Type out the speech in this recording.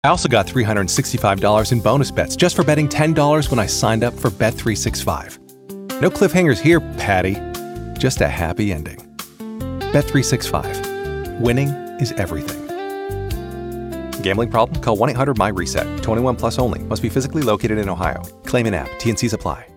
I also got $365 in bonus bets just for betting $10 when I signed up for Bet365. No cliffhangers here, Patty. Just a happy ending. Bet365. Winning is everything. Gambling problem? Call 1-800-MY-RESET. 21 plus only. Must be physically located in Ohio. Claim in app. T&Cs apply.